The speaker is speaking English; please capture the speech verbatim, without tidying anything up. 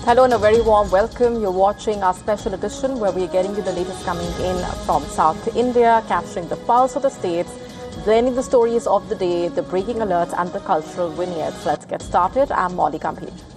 Hello and a very warm welcome. You're watching our special edition where we're getting you the latest coming in from South India, capturing the pulse of the states, blending the stories of the day, the breaking alerts and the cultural vignettes. Let's get started. I'm Molly Gambhir.